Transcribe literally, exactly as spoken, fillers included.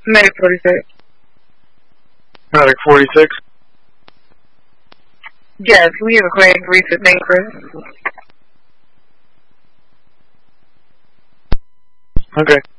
Medic forty-six. Medic forty-six. Yes, we have a claim for recent Bancroft. Okay.